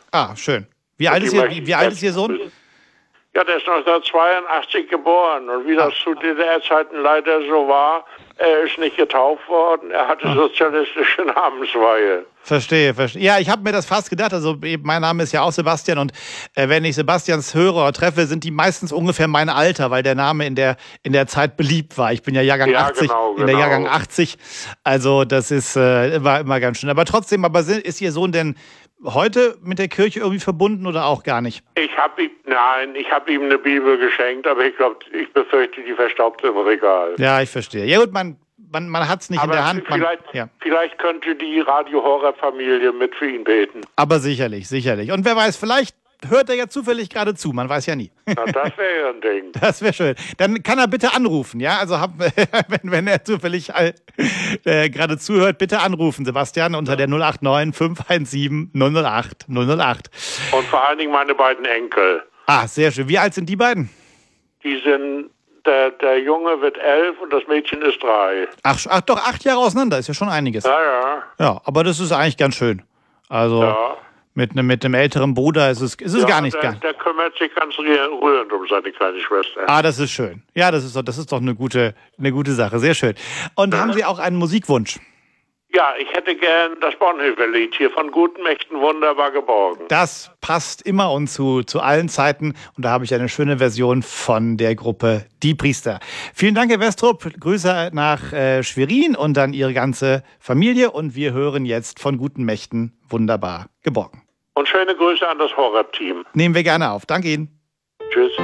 Ah, schön. Wie alt ist Ihr Sohn? Ja, der ist 1982 geboren. Und wie das zu DDR-Zeiten leider so war, er ist nicht getauft worden. Er hatte sozialistische Namensweihe. Verstehe. Ja, ich habe mir das fast gedacht. Also mein Name ist ja auch Sebastian. Und wenn ich Sebastians höre oder treffe, sind die meistens ungefähr mein Alter, weil der Name in der Zeit beliebt war. Ich bin ja Jahrgang 80, genau. in der Jahrgang 80. Also das war immer ganz schön. Aber trotzdem, ist Ihr Sohn denn heute mit der Kirche irgendwie verbunden oder auch gar nicht? Ich habe ihm eine Bibel geschenkt, aber ich befürchte, die verstaubt im Regal. Ja, ich verstehe. Ja gut, man hat es nicht in der Hand. Vielleicht könnte die Radio-Horror-Familie mit für ihn beten. Aber sicherlich. Und wer weiß, vielleicht hört er ja zufällig gerade zu. Man weiß ja nie. Na, das wäre ja ein Ding. Das wäre schön. Dann kann er bitte anrufen, ja? Also wenn er zufällig gerade zuhört, bitte anrufen, Sebastian, unter der 089 517 008 008. Und vor allen Dingen meine beiden Enkel. Ah, sehr schön. Wie alt sind die beiden? Die sind, der Junge wird 11 und das Mädchen ist 3. Ach doch, 8 Jahre auseinander, ist ja schon einiges. Ja. Ja, aber das ist eigentlich ganz schön. Also ja. Mit einem älteren Bruder ist es gar nicht. Der kümmert sich ganz rührend um seine kleine Schwester. Ah, das ist schön. Ja, das ist doch eine gute Sache. Sehr schön. Und haben Sie auch einen Musikwunsch? Ja, ich hätte gern das Bonhoeffer-Lied hier von Guten Mächten wunderbar geborgen. Das passt immer und zu allen Zeiten. Und da habe ich eine schöne Version von der Gruppe Die Priester. Vielen Dank, Herr Westrup. Grüße nach Schwerin und dann Ihre ganze Familie. Und wir hören jetzt von Guten Mächten wunderbar geborgen. Und schöne Grüße an das Horror-Team. Nehmen wir gerne auf. Danke Ihnen.